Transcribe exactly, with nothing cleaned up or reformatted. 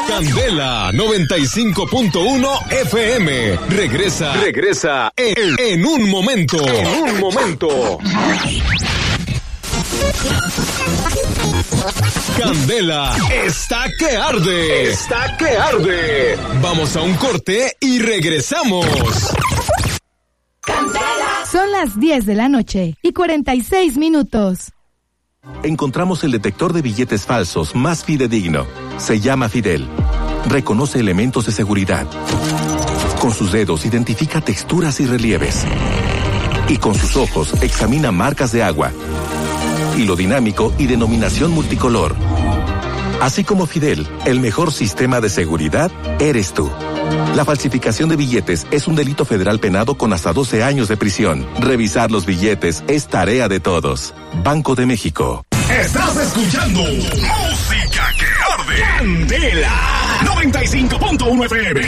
Candela noventa y cinco punto uno F M. Regresa, regresa en, en un momento. En un momento. Candela está que arde. Está que arde. Vamos a un corte y regresamos. Son las diez de la noche y cuarenta y seis minutos. Encontramos el detector de billetes falsos más fidedigno. Se llama Fidel. Reconoce elementos de seguridad. Con sus dedos identifica texturas y relieves. Y con sus ojos examina marcas de agua. Hilo dinámico y denominación multicolor. Así como Fidel, el mejor sistema de seguridad eres tú. La falsificación de billetes es un delito federal penado con hasta doce años de prisión. Revisar los billetes es tarea de todos. Banco de México. Estás escuchando Música que Arde. Candela noventa y cinco punto uno F M.